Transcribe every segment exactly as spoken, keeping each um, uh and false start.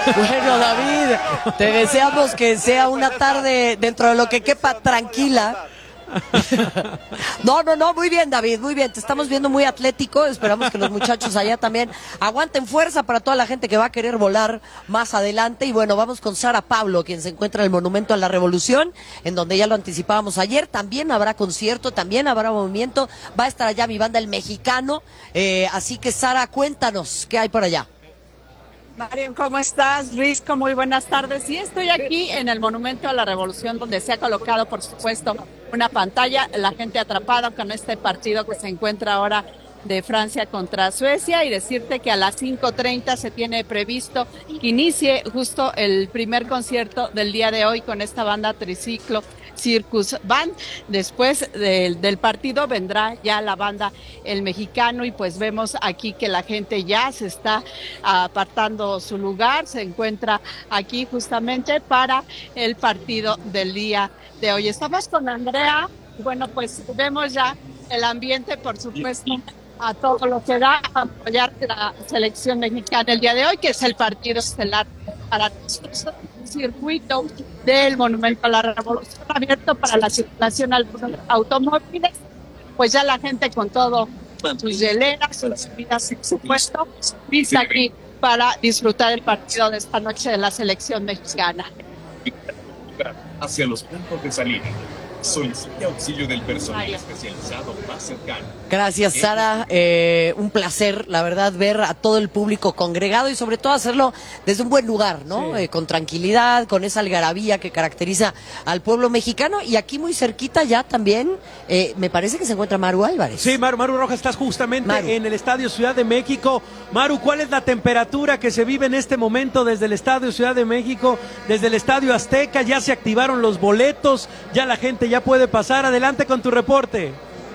Bueno, David, te deseamos que sea una tarde dentro de lo que quepa tranquila. No, no, no, muy bien, David, muy bien, te estamos viendo muy atlético, esperamos que los muchachos allá también aguanten fuerza para toda la gente que va a querer volar más adelante. Y bueno, vamos con Sara Pablo, quien se encuentra en el Monumento a la Revolución, en donde ya lo anticipábamos ayer, también habrá concierto, también habrá movimiento, va a estar allá mi banda El Mexicano, eh, así que Sara, cuéntanos, ¿qué hay por allá? Marian, ¿cómo estás? Risco, muy buenas tardes. Sí, estoy aquí en el Monumento a la Revolución, donde se ha colocado, por supuesto, una pantalla, la gente atrapada con este partido que se encuentra ahora de Francia contra Suecia, y decirte que a las cinco treinta se tiene previsto que inicie justo el primer concierto del día de hoy con esta banda Triciclo Circus Band. Después del, del partido vendrá ya la banda El Mexicano, y pues vemos aquí que la gente ya se está apartando su lugar, se encuentra aquí justamente para el partido del día de hoy. Estamos con Andrea, bueno, pues vemos ya el ambiente, por supuesto, a todo lo que da a apoyar la selección mexicana el día de hoy, que es el partido estelar para nosotros. Circuito del Monumento a la Revolución abierto para la circulación a los automóviles, pues ya la gente con todo, sus hieleras, sus bebidas, por supuesto, lista aquí para disfrutar el partido de esta noche de la selección mexicana. Hacia los puntos de salida. Solicite auxilio del personal especializado más cercano. Gracias, Sara. Eh, un placer, la verdad, ver a todo el público congregado y sobre todo hacerlo desde un buen lugar, ¿no? Sí. Eh, con tranquilidad, con esa algarabía que caracteriza al pueblo mexicano. Y aquí muy cerquita ya también, eh, me parece que se encuentra Maru Álvarez. Sí, Maru, Maru Rojas, estás justamente Maru. en el Estadio Ciudad de México. Maru, ¿cuál es la temperatura que se vive en este momento desde el Estadio Ciudad de México, desde el Estadio Azteca? Ya se activaron los boletos, ya la gente ya puede pasar. Adelante con tu reporte.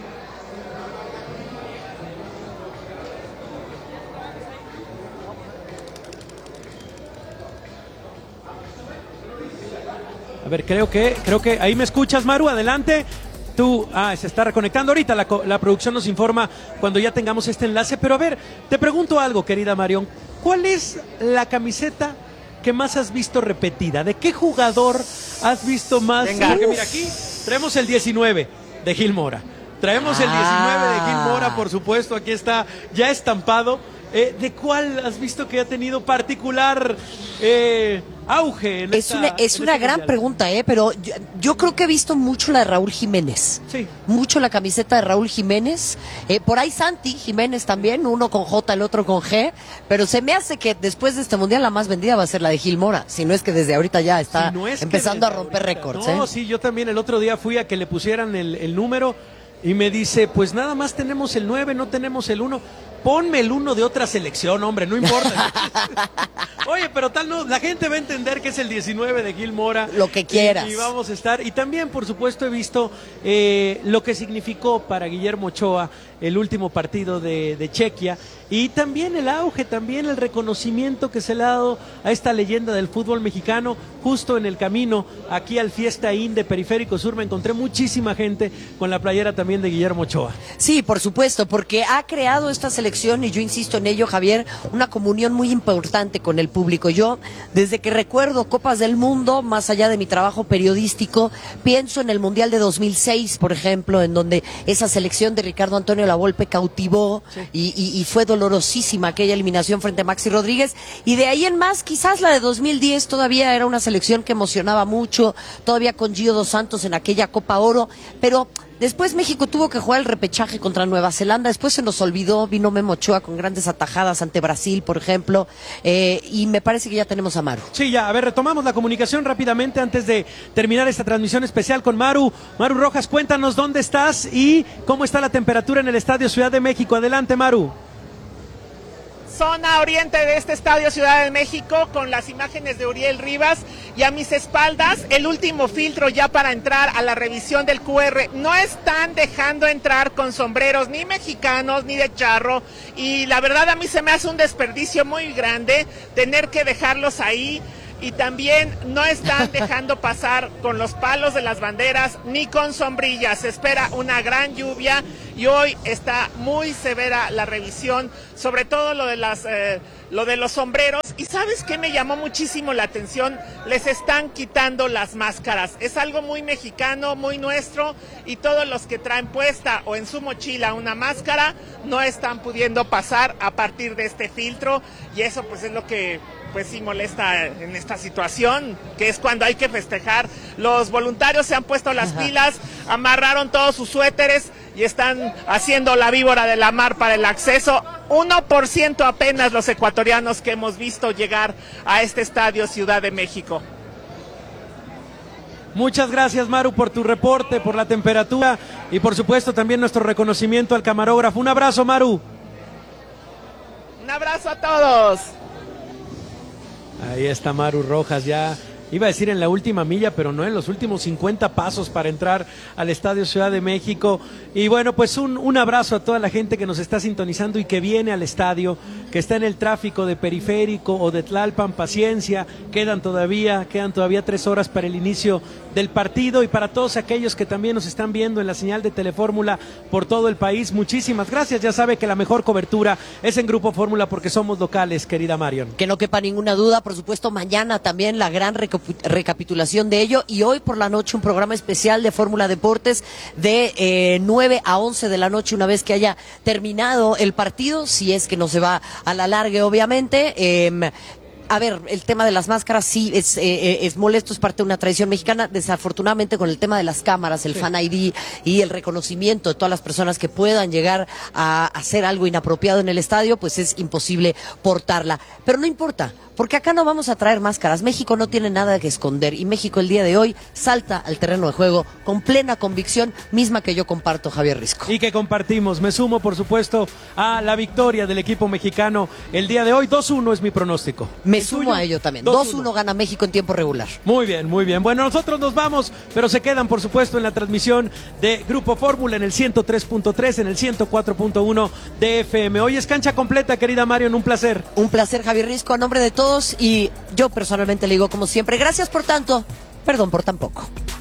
A ver, creo que, creo que ahí me escuchas, Maru, adelante. Tú, ah, se está reconectando ahorita, la, la producción nos informa cuando ya tengamos este enlace. Pero a ver, te pregunto algo, querida Marion, ¿cuál es la camiseta que más has visto repetida? ¿De qué jugador has visto más? Venga. Porque mira, aquí traemos el diecinueve de Gil Mora. Traemos ah. el diecinueve de Gil Mora, por supuesto, aquí está ya estampado. Eh, ¿De cuál has visto que ha tenido particular eh, auge? En es esta, una, es en una este gran mundial? pregunta, ¿eh? Pero yo, yo creo que he visto mucho la de Raúl Jiménez. Sí. Mucho la camiseta de Raúl Jiménez. Eh, por ahí Santi Jiménez también, uno con J, el otro con G. Pero se me hace que después de este mundial la más vendida va a ser la de Gil Mora. Si no es que desde ahorita ya está si no es empezando a romper récords. No, ¿eh? sí, yo también el otro día fui a que le pusieran el, el número y me dice, pues nada más tenemos el nueve, no tenemos el uno. Ponme el uno de otra selección, hombre, no importa. Oye, pero tal no, la gente va a entender que es el diecinueve de Gil Mora. Lo que quieras. Y, y vamos a estar. Y también, por supuesto, he visto eh, lo que significó para Guillermo Ochoa el último partido de, de Chequia. Y también el auge, también el reconocimiento que se le ha dado a esta leyenda del fútbol mexicano. Justo en el camino, aquí al Fiesta In de Periférico Sur, me encontré muchísima gente con la playera también de Guillermo Ochoa. Sí, por supuesto, porque ha creado esta selección, y yo insisto en ello, Javier, una comunión muy importante con el público. Yo, desde que recuerdo Copas del Mundo, más allá de mi trabajo periodístico, pienso en el Mundial de dos mil seis, por ejemplo, en donde esa selección de Ricardo Antonio Lavolpe cautivó, sí. y, y, y fue dolorosísima aquella eliminación frente a Maxi Rodríguez, y de ahí en más, quizás la de dos mil diez todavía era una selección que emocionaba mucho, todavía con Gio dos Santos en aquella Copa Oro, pero después México tuvo que jugar el repechaje contra Nueva Zelanda, después se nos olvidó, vino Memo Ochoa con grandes atajadas ante Brasil, por ejemplo, eh, y me parece que ya tenemos a Maru. Sí, ya, a ver, retomamos la comunicación rápidamente antes de terminar esta transmisión especial con Maru. Maru Rojas, cuéntanos dónde estás y cómo está la temperatura en el Estadio Ciudad de México. Adelante, Maru. Zona oriente de este Estadio Ciudad de México, con las imágenes de Uriel Rivas, y a mis espaldas el último filtro ya para entrar a la revisión del Q R. No están dejando entrar con sombreros ni mexicanos ni de charro, y la verdad a mí se me hace un desperdicio muy grande tener que dejarlos ahí. Y también no están dejando pasar con los palos de las banderas ni con sombrillas. Se espera una gran lluvia y hoy está muy severa la revisión, sobre todo lo de las, eh, lo de los sombreros. ¿Y sabes qué me llamó muchísimo la atención? Les están quitando las máscaras. Es algo muy mexicano, muy nuestro, y todos los que traen puesta o en su mochila una máscara no están pudiendo pasar a partir de este filtro, y eso pues es lo que pues sí molesta en esta situación, que es cuando hay que festejar. Los voluntarios se han puesto las Ajá. pilas, amarraron todos sus suéteres y están haciendo la víbora de la mar para el acceso. uno por ciento apenas los ecuatorianos que hemos visto llegar a este estadio Ciudad de México. Muchas gracias, Maru, por tu reporte, por la temperatura y por supuesto también nuestro reconocimiento al camarógrafo. Un abrazo, Maru. Un abrazo a todos. Ahí está Maru Rojas, ya iba a decir en la última milla, pero no, en los últimos cincuenta pasos para entrar al Estadio Ciudad de México. Y bueno, pues un, un abrazo a toda la gente que nos está sintonizando y que viene al estadio, que está en el tráfico de Periférico o de Tlalpan. Paciencia, quedan todavía, quedan todavía tres horas para el inicio del partido, y para todos aquellos que también nos están viendo en la señal de Telefórmula por todo el país, muchísimas gracias. Ya sabe que la mejor cobertura es en Grupo Fórmula porque somos locales, querida Marion. Que no quepa ninguna duda, por supuesto, mañana también la gran recapu- recapitulación de ello, y hoy por la noche un programa especial de Fórmula Deportes de eh, nueve a once de la noche, una vez que haya terminado el partido, si es que no se va a la larga, obviamente. Eh, A ver, el tema de las máscaras sí es, eh, es molesto, es parte de una tradición mexicana. Desafortunadamente, con el tema de las cámaras, el sí. Fan I D y el reconocimiento de todas las personas que puedan llegar a hacer algo inapropiado en el estadio, pues es imposible portarla. Pero no importa, porque acá no vamos a traer máscaras. México no tiene nada que esconder, y México el día de hoy salta al terreno de juego con plena convicción, misma que yo comparto, Javier Risco. Y que compartimos. Me sumo, por supuesto, a la victoria del equipo mexicano el día de hoy. dos uno es mi pronóstico. Me sumo tuyo? a ello también. dos uno gana México en tiempo regular. Muy bien, muy bien. Bueno, nosotros nos vamos, pero se quedan, por supuesto, en la transmisión de Grupo Fórmula en el ciento tres punto tres, en el ciento cuatro punto uno de F M. Hoy es cancha completa, querida Marion, un placer. Un placer, Javier Risco, a nombre de todos, y yo personalmente le digo, como siempre, gracias por tanto, perdón por tan poco.